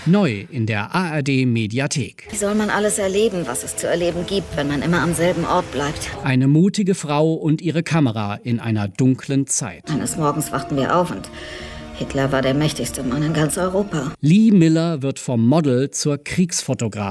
Neu in der ARD-Mediathek. Wie soll man alles erleben, was es zu erleben gibt, wenn man immer am selben Ort bleibt? Eine mutige Frau und ihre Kamera in einer dunklen Zeit. Eines Morgens wachten wir auf und Hitler war der mächtigste Mann in ganz Europa. Lee Miller wird vom Model zur Kriegsfotografin.